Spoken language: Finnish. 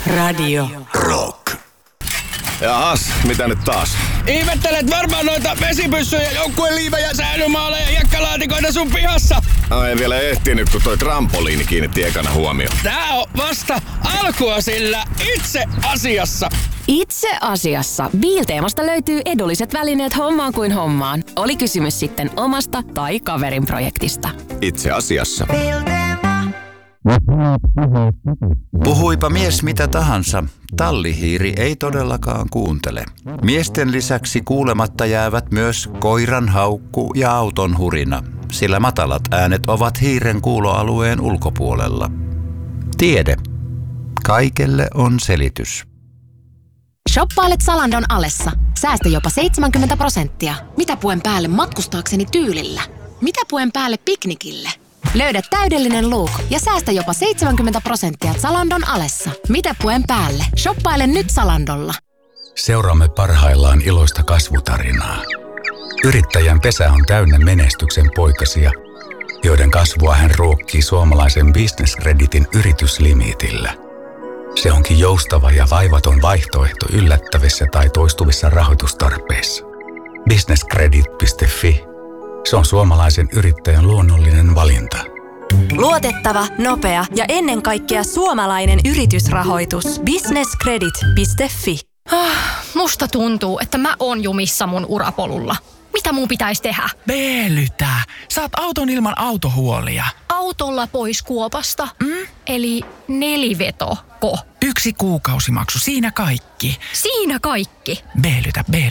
Radio Rock. Jaas, mitä nyt taas? Ihmettelet varmaan noita vesipyssyjä, joukkueliivejä, säilymaaleja ja hiekkalaatikoita sun pihassa. No en vielä ehtinyt, kun toi trampoliini kiinnitti ekana huomioon. Tää on vasta alkua sillä itse asiassa. Itse asiassa Biilteemasta löytyy edulliset välineet hommaan kuin hommaan. Oli kysymys sitten omasta tai kaverin projektista. Itse asiassa. Puhuipa mies mitä tahansa, tallihiiri ei todellakaan kuuntele. Miesten lisäksi kuulematta jäävät myös koiran haukku ja auton hurina, sillä matalat äänet ovat hiiren kuuloalueen ulkopuolella. Tiede. Kaikelle on selitys. Shoppailet Zalandon alessa. Säästä jopa 70%. Mitä puen päälle matkustaakseni tyylillä? Mitä puen päälle piknikille? Löydä täydellinen look ja säästä jopa 70% Zalandon alessa. Mitä puen päälle? Shoppaile nyt Zalandolla. Seuraamme parhaillaan iloista kasvutarinaa. Yrittäjän pesä on täynnä menestyksen poikasia, joiden kasvua hän ruokkii suomalaisen Business Creditin yrityslimiitillä. Se onkin joustava ja vaivaton vaihtoehto yllättävissä tai toistuvissa rahoitustarpeissa. businesscredit.fi. Se on suomalaisen yrittäjän luonnollinen valinta. Luotettava, nopea ja ennen kaikkea suomalainen yritysrahoitus. businesscredit.fi. Musta tuntuu, että mä oon jumissa mun urapolulla. Mitä mun pitäisi tehdä? Veelytä. Saat auton ilman autohuolia. Autolla pois kuopasta? Eli nelivetoko? 1 kuukausimaksu, siinä kaikki. Siinä kaikki? Veelytä.